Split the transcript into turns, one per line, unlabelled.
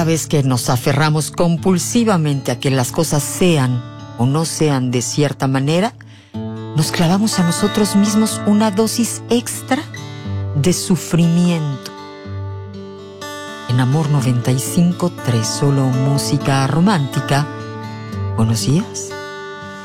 cada vez que nos aferramos compulsivamente a que las cosas sean o no sean de cierta manera, nos clavamos a nosotros mismos una dosis extra de sufrimiento. En Amor 95.3, solo música romántica. Buenos días.